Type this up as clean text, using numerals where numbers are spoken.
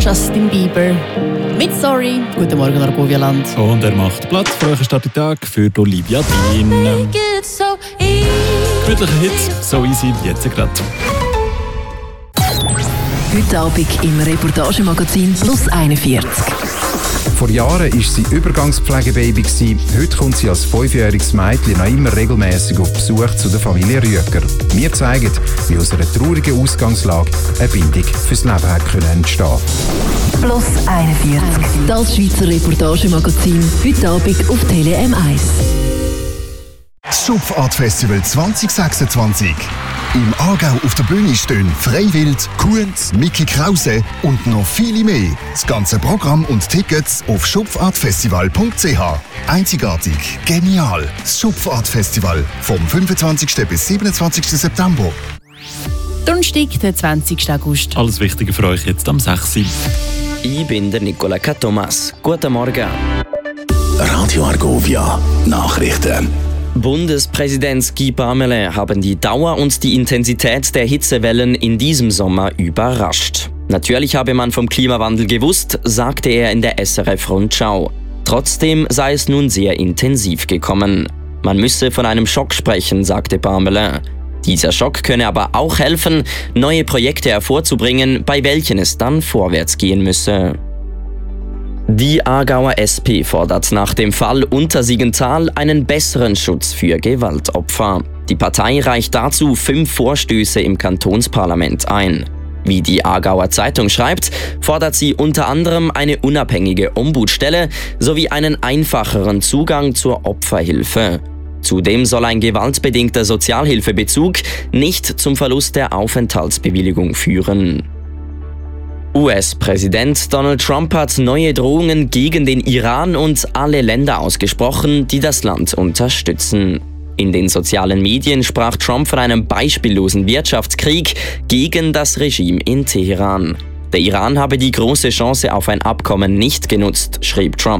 Justin Bieber. Mit Sorry. Guten Morgen, Argovia-Land. Und er macht Platz für euren Starttag für Olivia Dean. Gemütlicher Hit, so easy, jetzt gerade. Heute Abend im Reportagemagazin Plus 41. Vor Jahren war sie Übergangspflegebaby. Heute kommt sie als 5-jähriges Mädchen noch immer regelmäßig auf Besuch zu der Familie Rüeger. Wir zeigen, wie aus einer traurigen Ausgangslage eine Bindung fürs Leben entstehen konnte. Plus 41. Das Schweizer Reportagemagazin. Heute Abend auf Tele M1. Das Schupfart-Festival 2026. Im Aargau auf der Bühne stehen Freiwild, Kunz, Mickey Krause und noch viele mehr. Das ganze Programm und Tickets auf schupfartfestival.ch. Einzigartig, genial. Das Schupfart-Festival vom 25. bis 27. September. Donnerstag, der 20. August. Alles Wichtige für euch jetzt am 6. Ich bin der Nicola Thomas. Guten Morgen. Radio Argovia. Nachrichten. Bundespräsident Guy Parmelin haben die Dauer und die Intensität der Hitzewellen in diesem Sommer überrascht. Natürlich habe man vom Klimawandel gewusst, sagte er in der SRF-Rundschau. Trotzdem sei es nun sehr intensiv gekommen. Man müsse von einem Schock sprechen, sagte Parmelin. Dieser Schock könne aber auch helfen, neue Projekte hervorzubringen, bei welchen es dann vorwärts gehen müsse. Die Aargauer SP fordert nach dem Fall Untersiggenthal einen besseren Schutz für Gewaltopfer. Die Partei reicht dazu 5 Vorstöße im Kantonsparlament ein. Wie die Aargauer Zeitung schreibt, fordert sie unter anderem eine unabhängige Ombudsstelle sowie einen einfacheren Zugang zur Opferhilfe. Zudem soll ein gewaltbedingter Sozialhilfebezug nicht zum Verlust der Aufenthaltsbewilligung führen. US-Präsident Donald Trump hat neue Drohungen gegen den Iran und alle Länder ausgesprochen, die das Land unterstützen. In den sozialen Medien sprach Trump von einem beispiellosen Wirtschaftskrieg gegen das Regime in Teheran. Der Iran habe die große Chance auf ein Abkommen nicht genutzt, schrieb Trump.